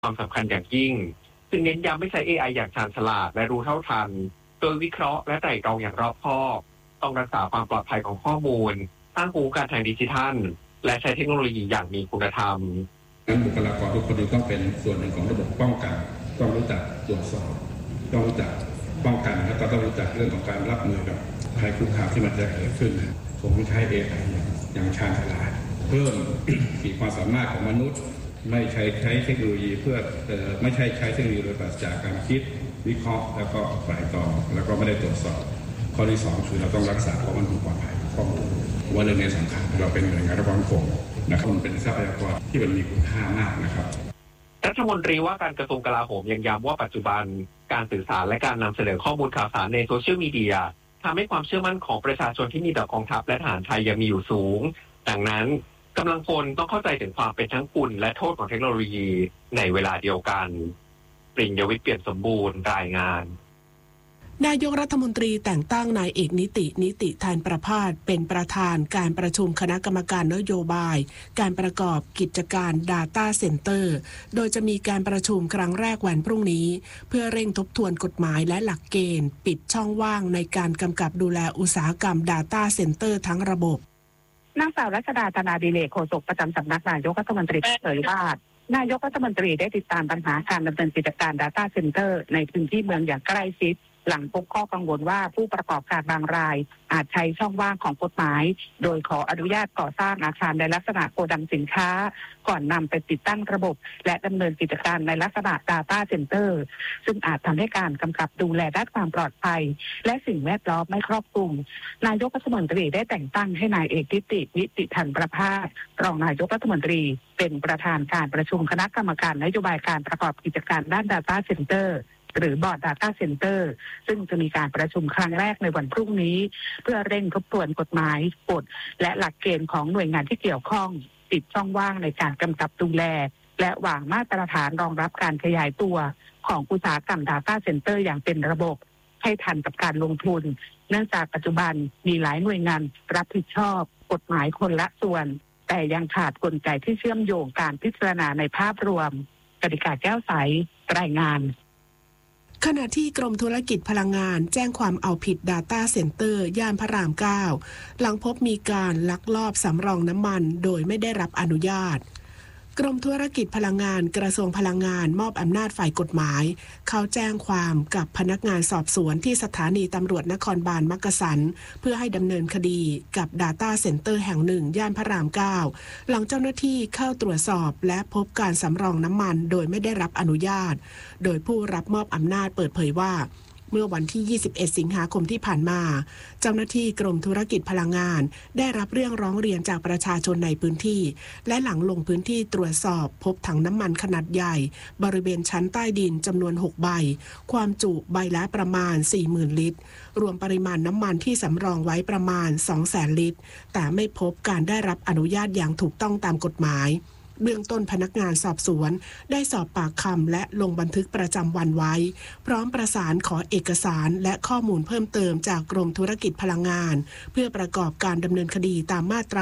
ความสำคัญอย่างยิ่งซึ่งเน้นย้ำให้ใช้ AI อย่างชาญฉลาดและรู้เท่าทันโดยวิเคราะห์และไตร่ตรองอย่างรอบคอบต้องรักษาความปลอดภัยของข้อมูลสร้างภูมิคุ้มกันทางดิจิทัลและใช้เทคโนโลยีอย่างมีคุณธรรมนั้นบุคลากรทุกคนต้องเป็นส่วนหนึ่งของระบบป้องกันต้องรู้จักตรวจสอบต้องรู้จักป้องกันแล้วก็ต้องรู้จักเรื่องของการรับมือกับภัยคุกคามที่มันจะเกิดขึ้นผมใช้ AI อย่างชาญฉลาดเพิ่มขีดความสามารถของมนุษย์ไม่ใช้เทคโนโลยีเพื่อไม่ใช่ใช้เทคโนโลยีโดยปราศจากการคิดวิเคราะห์แล้วก็ไตร่ตรองแล้วก็ไม่ได้ตรวจสอบข้อที่2คือเราต้องรักษาความมั่นคงปลอดภัยข้อมูลว่าเรื่องนี้สำคัญเราเป็นหน่วยงานความมั่นคงนะครับมันเป็นทรัพยากรที่มันมีคุณค่ามากนะครับรัฐมนตรีว่าการกระทรวงกลาโหมยังย้ำว่าปัจจุบันการสื่อสารและการนำเสนอข้อมูลข่าวสารในโซเชียลมีเดียทำให้ความเชื่อมั่นของประชาชนที่มีต่อกองทัพและทหารไทยยังมีอยู่สูงดังนั้นกำลังพลต้องเข้าใจถึงความเป็นทั้งคุณและโทษของเทคโนโลยีในเวลาเดียวกันปริญญวิทย์เปี่ยมสมบูรณ์รายงานนายกรัฐมนตรีแต่งตั้งนายเอกนิติแทนประภาสเป็นประธานการประชุมคณะกรรมการนโยบายการประกอบกิจการ Data Center โดยจะมีการประชุมครั้งแรกวันพรุ่งนี้เพื่อเร่งทบทวนกฎหมายและหลักเกณฑ์ปิดช่องว่างในการกำกับดูแลอุตสาหกรรม Data Center ทั้งระบบนางสาวรัชดา ธนาดิเรกโฆษกประจำสำนักนายกรัฐมนตรีเผยว่านายกรัฐมนตรีได้ติดตามปัญหาการดำเนินกิจการ Data Center ในพื้นที่เมืองอย่างใกล้ชิดหลังพบข้อกังวลว่าผู้ประกอบการบางรายอาจใช้ช่องว่างของกฎหมายโดยขออนุญาตก่อสร้างอาคารในลักษณะโกดังสินค้าก่อนนำไปติดตั้งระบบและดำเนินกิจการในลักษณะ Data Center ซึ่งอาจทำให้การกำกับดูแลด้านความปลอดภัยและสิ่งแวดล้อมไม่ครอบคลุมนายกรัฐมนตรีได้แต่งตั้งให้นายเอกนิติทันประภาสรองนายกรัฐมนตรีเป็นประธานการประชุมคณะกรรมการนโยบายการประกอบกิจการด้าน Data Centerหรือบอร์ด Data Center ซึ่งจะมีการประชุมครั้งแรกในวันพรุ่งนี้เพื่อเร่งทบทวนกฎหมายกฎและหลักเกณฑ์ของหน่วยงานที่เกี่ยวข้องปิดช่องว่างในการกำกับดูแลและวางมาตรฐานรองรับการขยายตัวของอุตสาหกรรม Data Center อย่างเป็นระบบให้ทันกับการลงทุนเนื่องจากปัจจุบันมีหลายหน่วยงานรับผิดชอบกฎหมายคนละส่วนแต่ยังขาดกลไกที่เชื่อมโยงการพิจารณาในภาพรวมกฤษฎาแก้วใสรายงานขณะที่กรมธุรกิจพลังงานแจ้งความเอาผิด Data Center ย่านพระราม 9 หลังพบมีการลักลอบสำรองน้ำมันโดยไม่ได้รับอนุญาตกรมธุรกิจพลังงานกระทรวงพลังงานมอบอำนาจฝ่ายกฎหมายเข้าแจ้งความกับพนักงานสอบสวนที่สถานีตำรวจนครบาลมักกะสันเพื่อให้ดำเนินคดีกับ Data Center แห่งหนึ่งย่านพระราม 9 หลังเจ้าหน้าที่เข้าตรวจสอบและพบการสำรองน้ำมันโดยไม่ได้รับอนุญาตโดยผู้รับมอบอำนาจเปิดเผยว่าเมื่อวันที่ 21 สิงหาคมที่ผ่านมาเจ้าหน้าที่กรมธุรกิจพลังงานได้รับเรื่องร้องเรียนจากประชาชนในพื้นที่และหลังลงพื้นที่ตรวจสอบพบถังน้ำมันขนาดใหญ่บริเวณชั้นใต้ดินจำนวน6ใบความจุใบละประมาณ 40,000 ลิตรรวมปริมาณน้ำมันที่สำรองไว้ประมาณ 200,000 ลิตรแต่ไม่พบการได้รับอนุญาตอย่างถูกต้องตามกฎหมายเบื้องต้นพนักงานสอบสวนได้สอบปากคำและลงบันทึกประจำวันไว้พร้อมประสานขอเอกสารและข้อมูลเพิ่มเติมจากกรมธุรกิจพลังงานเพื่อประกอบการดำเนินคดีตามมาตรา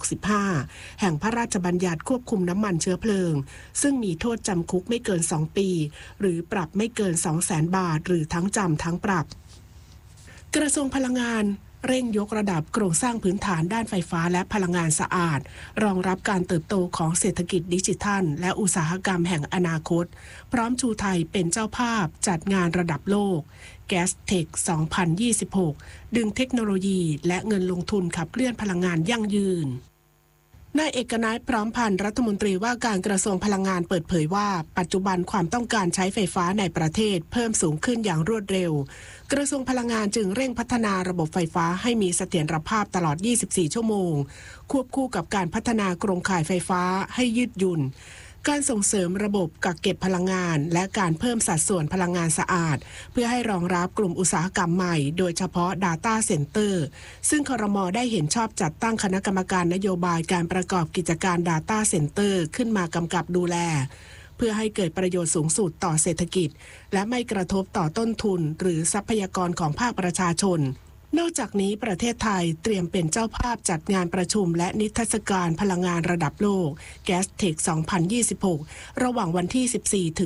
65 แห่งพระราชบัญญัติควบคุมน้ำมันเชื้อเพลิงซึ่งมีโทษจำคุกไม่เกิน 2 ปีหรือปรับไม่เกิน 200,000 บาทหรือทั้งจำทั้งปรับกระทรวงพลังงานเร่งยกระดับโครงสร้างพื้นฐานด้านไฟฟ้าและพลังงานสะอาดรองรับการเติบโตของเศรษฐกิจดิจิทัลและอุตสาหกรรมแห่งอนาคตพร้อมชูไทยเป็นเจ้าภาพจัดงานระดับโลก Gas Tech 2026 ดึงเทคโนโลยีและเงินลงทุนขับเคลื่อนพลังงานยั่งยืนนายเอกนัยพร้อมพันธ์รัฐมนตรีว่าการกระทรวงพลังงานเปิดเผยว่าปัจจุบันความต้องการใช้ไฟฟ้าในประเทศเพิ่มสูงขึ้นอย่างรวดเร็วกระทรวงพลังงานจึงเร่งพัฒนาระบบไฟฟ้าให้มีเสถียรภาพตลอด 24 ชั่วโมงควบคู่กับการพัฒนาโครงข่ายไฟฟ้าให้ยืดหยุ่นการส่งเสริมระบบกักเก็บพลังงานและการเพิ่มสัดส่วนพลังงานสะอาดเพื่อให้รองรับกลุ่มอุตสาหกรรมใหม่โดยเฉพาะ Data Center ซึ่งครม.ได้เห็นชอบจัดตั้งคณะกรรมการนโยบายการประกอบกิจการ Data Center ขึ้นมากำกับดูแลเพื่อให้เกิดประโยชน์สูงสุดต่อเศรษฐกิจและไม่กระทบต่อต้นทุนหรือทรัพยากรของภาคประชาชนนอกจากนี้ประเทศไทยเตรียมเป็นเจ้าภาพจัดงานประชุมและนิทรรศการพลังงานระดับโลก Gastech 2026 ระหว่างวันที่ 14